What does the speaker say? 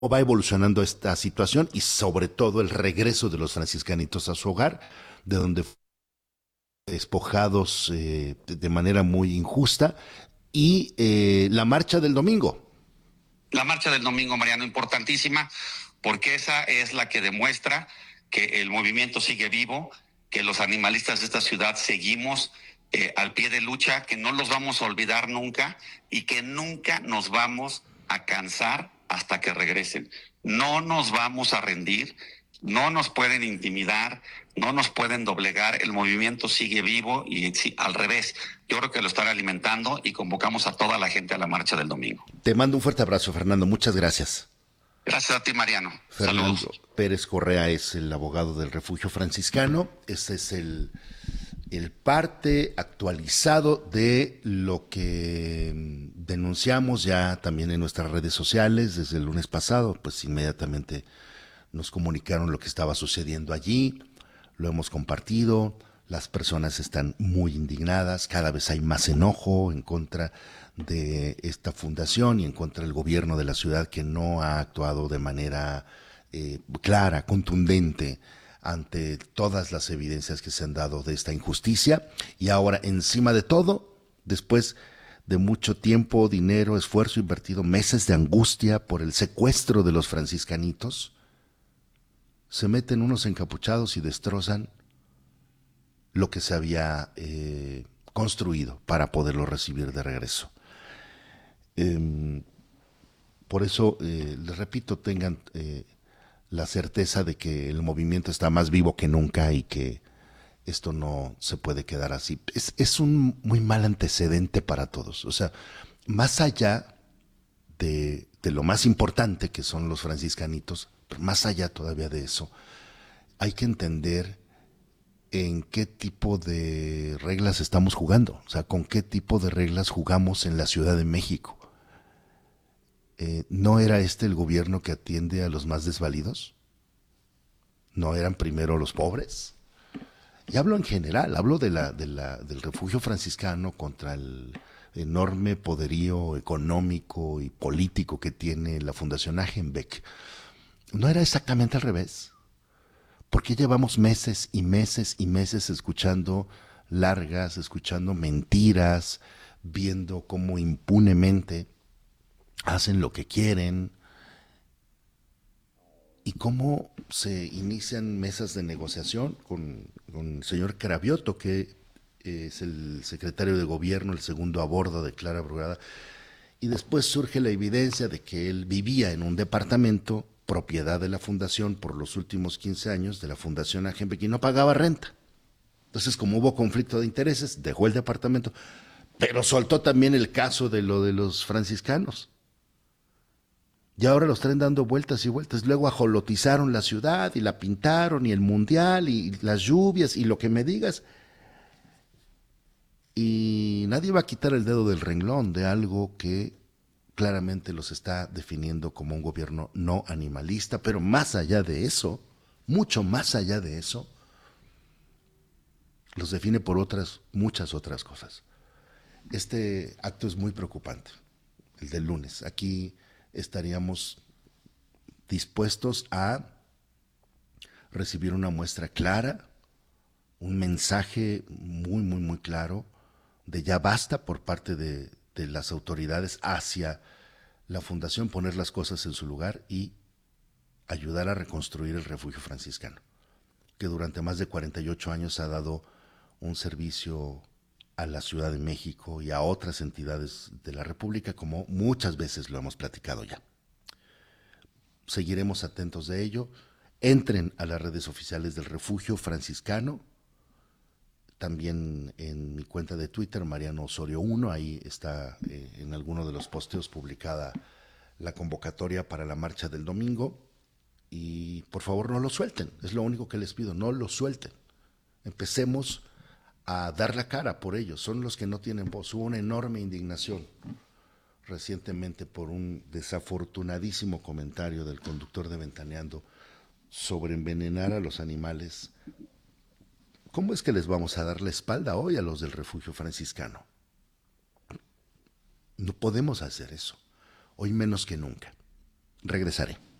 va evolucionando esta situación y sobre todo el regreso de los franciscanitos a su hogar, de donde fueron despojados de manera muy injusta, y la marcha del domingo. La marcha del domingo, Mariano, importantísima, porque esa es la que demuestra que el movimiento sigue vivo, que los animalistas de esta ciudad seguimos al pie de lucha, que no los vamos a olvidar nunca y que nunca nos vamos a cansar hasta que regresen. No nos vamos a rendir, no nos pueden intimidar, no nos pueden doblegar, el movimiento sigue vivo y sí, al revés, yo creo que lo están alimentando y convocamos a toda la gente a la marcha del domingo. Te mando un fuerte abrazo, Fernando. Muchas gracias. Gracias a ti, Mariano. Saludos. Fernando Pérez Correa es el abogado del Refugio Franciscano. Este es el parte actualizado de lo que denunciamos ya también en nuestras redes sociales desde el lunes pasado. Pues inmediatamente nos comunicaron lo que estaba sucediendo allí, lo hemos compartido, las personas están muy indignadas, cada vez hay más enojo en contra de esta fundación y en contra del gobierno de la ciudad que no ha actuado de manera clara, contundente ante todas las evidencias que se han dado de esta injusticia. Y ahora, encima de todo, después de mucho tiempo, dinero, esfuerzo invertido, meses de angustia por el secuestro de los franciscanitos, se meten unos encapuchados y destrozan lo que se había construido para poderlo recibir de regreso. Por eso, les repito, tengan la certeza de que el movimiento está más vivo que nunca y que esto no se puede quedar así. Es un muy mal antecedente para todos. O sea, más allá de lo más importante que son los franciscanitos, pero más allá todavía de eso, hay que entender en qué tipo de reglas estamos jugando, o sea, con qué tipo de reglas jugamos en la Ciudad de México. ¿No era este el gobierno que atiende a los más desvalidos? ¿No eran primero los pobres? Y hablo en general, hablo del refugio franciscano contra el enorme poderío económico y político que tiene la Fundación Agenbeck. ¿No era exactamente al revés? ¿Por qué llevamos meses y meses y meses escuchando largas, escuchando mentiras, viendo cómo impunemente hacen lo que quieren y cómo se inician mesas de negociación con el señor Cravioto, que es el secretario de gobierno, el segundo a bordo de Clara Brugada, y después surge la evidencia de que él vivía en un departamento propiedad de la fundación por los últimos 15 años, de la Fundación Agenbeck, y no pagaba renta. Entonces, como hubo conflicto de intereses, dejó el departamento, pero soltó también el caso de lo de los franciscanos. Y ahora los traen dando vueltas y vueltas. Luego ajolotizaron la ciudad y la pintaron y el mundial y las lluvias y lo que me digas. Y nadie va a quitar el dedo del renglón de algo que claramente los está definiendo como un gobierno no animalista, pero más allá de eso, mucho más allá de eso, los define por otras, muchas otras cosas. Este acto es muy preocupante, el del lunes. Aquí estaríamos dispuestos a recibir una muestra clara, un mensaje muy, muy, muy claro de ya basta por parte de las autoridades hacia la fundación, poner las cosas en su lugar y ayudar a reconstruir el refugio franciscano, que durante más de 48 años ha dado un servicio a la Ciudad de México y a otras entidades de la República, como muchas veces lo hemos platicado ya. Seguiremos atentos de ello. Entren a las redes oficiales del Refugio Franciscano, también en mi cuenta de Twitter, Mariano Osorio 1, ahí está en alguno de los posteos publicada la convocatoria para la marcha del domingo. Y por favor no lo suelten, es lo único que les pido, no lo suelten. Empecemos a dar la cara por ellos, son los que no tienen voz. Hubo una enorme indignación recientemente por un desafortunadísimo comentario del conductor de Ventaneando sobre envenenar a los animales. ¿Cómo es que les vamos a dar la espalda hoy a los del refugio franciscano? No podemos hacer eso, hoy menos que nunca. Regresaré.